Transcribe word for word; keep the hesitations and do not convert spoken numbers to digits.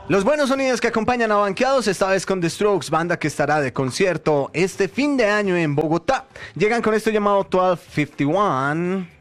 Los buenos sonidos que acompañan a Banqueados, esta vez con The Strokes, banda que estará de concierto este fin de año en Bogotá. Llegan con esto llamado doce cincuenta y uno.